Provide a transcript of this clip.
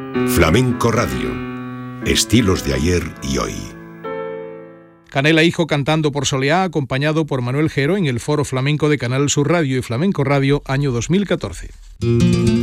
Flamenco Radio. Estilos de ayer y hoy. Canela Hijo cantando por Soleá, acompañado por Manuel Gero en el Foro Flamenco de Canal Sur Radio y Flamenco Radio, año 2014.